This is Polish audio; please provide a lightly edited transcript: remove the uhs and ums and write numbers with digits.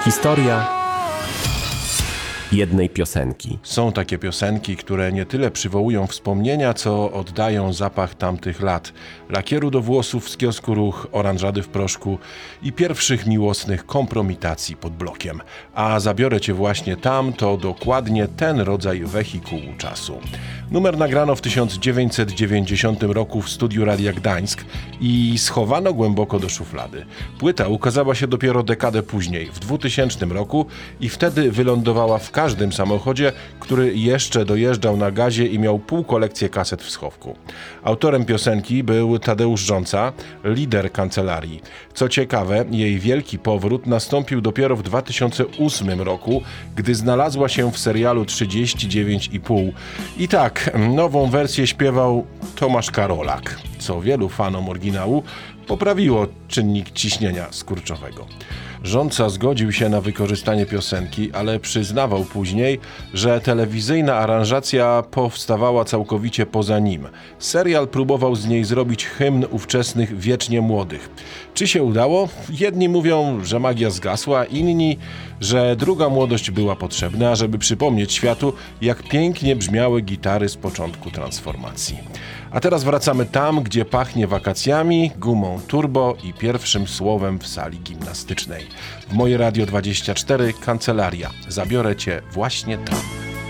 Historia jednej piosenki. Są takie piosenki, które nie tyle przywołują wspomnienia, co oddają zapach tamtych lat. Lakieru do włosów z kiosku Ruch, oranżady w proszku i pierwszych miłosnych kompromitacji pod blokiem. A zabiorę cię właśnie tam, to dokładnie ten rodzaj wehikułu czasu. Numer nagrano w 1990 roku w studiu Radia Gdańsk i schowano głęboko do szuflady. Płyta ukazała się dopiero dekadę później, w 2000 roku i wtedy wylądowała w każdym samochodzie, który jeszcze dojeżdżał na gazie i miał pół kolekcję kaset w schowku. Autorem piosenki był Tadeusz Rząca, lider Kancelarii. Co ciekawe, jej wielki powrót nastąpił dopiero w 2008 roku, gdy znalazła się w serialu 39,5. I tak, nową wersję śpiewał Tomasz Karolak, co wielu fanom oryginału poprawiło czynnik ciśnienia skurczowego. Rządca zgodził się na wykorzystanie piosenki, ale przyznawał później, że telewizyjna aranżacja powstawała całkowicie poza nim. Serial próbował z niej zrobić hymn ówczesnych wiecznie młodych. Czy się udało? Jedni mówią, że magia zgasła, inni, że druga młodość była potrzebna, żeby przypomnieć światu, jak pięknie brzmiały gitary z początku transformacji. A teraz wracamy tam, gdzie pachnie wakacjami, gumą turbo i pierwszym słowem w sali gimnastycznej. W moje Radio 24 Kancelaria. Zabiorę cię właśnie tam.